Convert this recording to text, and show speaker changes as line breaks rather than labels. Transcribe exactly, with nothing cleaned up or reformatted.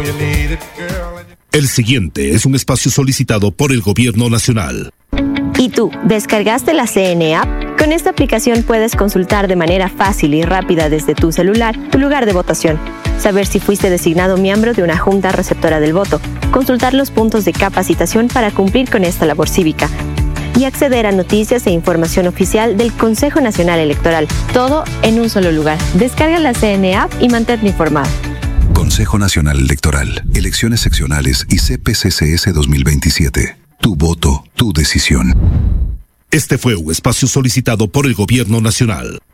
El siguiente es un espacio solicitado por el Gobierno Nacional.
¿Y tú, descargaste la C N E App? Con esta aplicación puedes consultar de manera fácil y rápida desde tu celular tu lugar de votación, saber si fuiste designado miembro de una junta receptora del voto, consultar los puntos de capacitación para cumplir con esta labor cívica y acceder a noticias e información oficial del Consejo Nacional Electoral, todo en un solo lugar. Descarga la C N E App y mantente informado.
Consejo Nacional Electoral, Elecciones Seccionales y C P C C S dos mil veintisiete. Tu voto, tu decisión.
Este fue un espacio solicitado por el Gobierno Nacional.